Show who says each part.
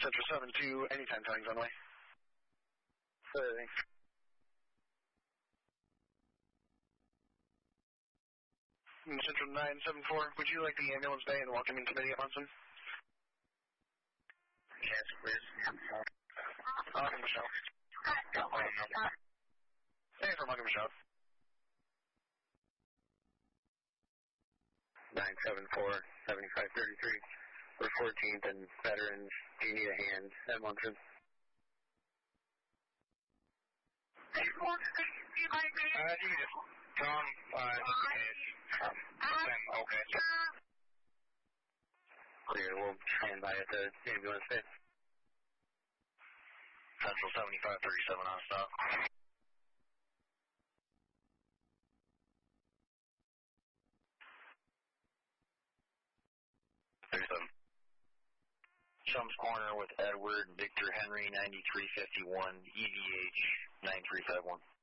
Speaker 1: Central 72, anytime tidings on the way. Central 974, would you like the ambulance bay and welcoming committee at Munson?
Speaker 2: Yes, please.
Speaker 1: Welcome, Michelle. Hey, from welcome, Michelle.
Speaker 2: 974, 7533. We're 14th and veterans. Do you need a hand at Munson?
Speaker 3: You can just come, okay.
Speaker 2: Clear, we'll stand by at the ambulance bay.
Speaker 1: Central 7537 on stop. 37.
Speaker 4: Chums Corner with Edward Victor Henry 9351 EVH 9351.